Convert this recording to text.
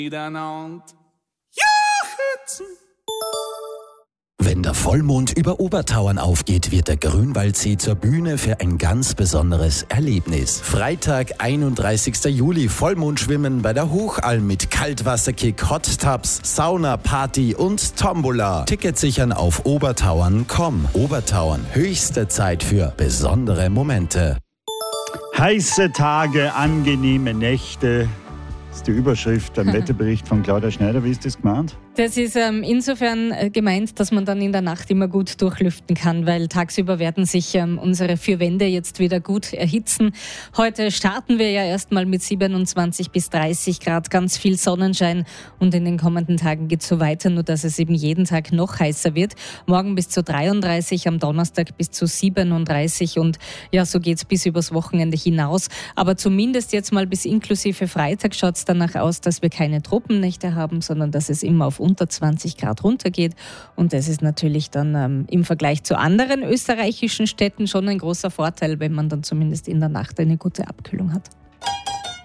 miteinander. Wenn der Vollmond über Obertauern aufgeht, wird der Grünwaldsee zur Bühne für ein ganz besonderes Erlebnis. Freitag, 31. Juli, Vollmondschwimmen bei der Hochalm mit Kaltwasserkick, Hot Tubs, Sauna, Party und Tombola. Tickets sichern auf obertauern.com. Obertauern, höchste Zeit für besondere Momente. Heiße Tage, angenehme Nächte. Das ist die Überschrift beim Wetterbericht von Claudia Schneider. Wie ist das gemeint? Das ist insofern gemeint, dass man dann in der Nacht immer gut durchlüften kann, weil tagsüber werden sich unsere vier Wände jetzt wieder gut erhitzen. Heute starten wir ja erstmal mit 27 bis 30 Grad, ganz viel Sonnenschein und in den kommenden Tagen geht es so weiter, nur dass es eben jeden Tag noch heißer wird. Morgen bis zu 33, am Donnerstag bis zu 37 und ja, so geht es bis übers Wochenende hinaus. Aber zumindest jetzt mal bis inklusive Freitag schaut es danach aus, dass wir keine Tropennächte haben, sondern dass es immer auf unter 20 Grad runtergeht. Und das ist natürlich dann im Vergleich zu anderen österreichischen Städten schon ein großer Vorteil, wenn man dann zumindest in der Nacht eine gute Abkühlung hat.